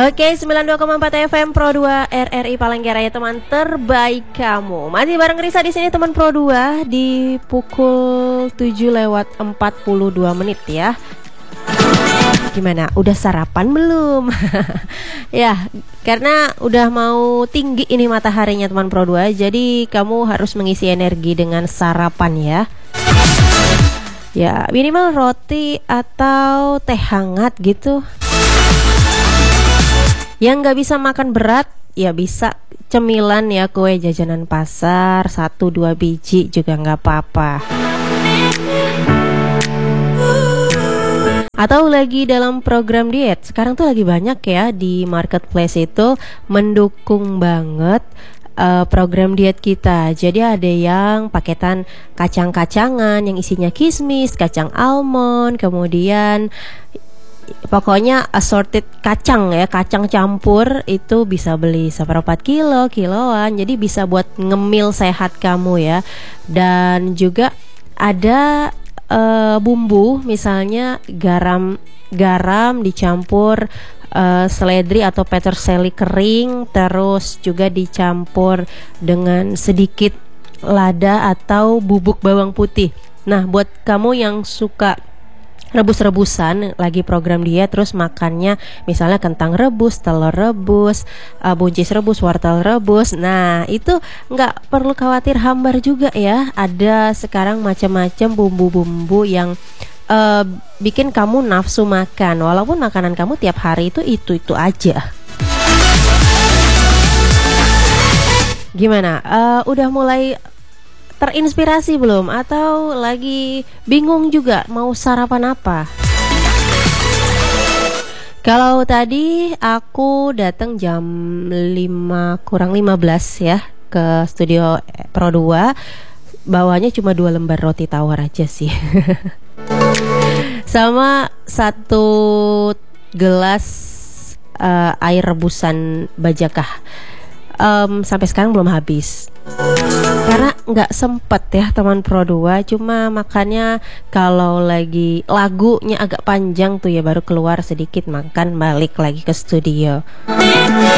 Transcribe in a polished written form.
Oke, 92,4 FM Pro 2 RRI Palangkaraya, teman terbaik kamu. Masih bareng Risa di sini, teman Pro 2, di pukul 7:42 ya. Gimana? Udah sarapan belum? Ya, karena udah mau tinggi ini mataharinya, teman Pro 2. Jadi kamu harus mengisi energi dengan sarapan ya. Ya, minimal roti atau teh hangat gitu. Yang gak bisa makan berat, ya bisa cemilan ya, kue jajanan pasar 1-2 biji juga gak apa-apa. Atau lagi dalam program diet, sekarang tuh lagi banyak ya di marketplace itu mendukung banget program diet kita. Jadi ada yang paketan kacang-kacangan yang isinya kismis, kacang almond, kemudian pokoknya assorted kacang ya, kacang campur. Itu bisa beli seperempat kilo, kiloan. Jadi bisa buat ngemil sehat kamu ya. Dan juga ada bumbu, misalnya garam dicampur seledri atau peterseli kering, terus juga dicampur dengan sedikit lada atau bubuk bawang putih. Nah, buat kamu yang suka rebus-rebusan, lagi program diet terus makannya misalnya kentang rebus, telur rebus, buncis rebus, wortel rebus. Nah, itu nggak perlu khawatir hambar juga ya. Ada sekarang macam-macam bumbu-bumbu yang bikin kamu nafsu makan, walaupun makanan kamu tiap hari itu aja. Gimana? Udah mulai terinspirasi belum? Atau lagi bingung juga mau sarapan apa? Kalau tadi aku datang jam 5 kurang 15 ya ke studio Pro 2, bawanya cuma 2 lembar roti tawar aja sih. Sama 1 gelas air rebusan bajakah. Sampai sekarang belum habis karena nggak sempet ya, teman Pro 2. Cuma makannya kalau lagi lagunya agak panjang tuh ya, baru keluar sedikit makan, balik lagi ke studio.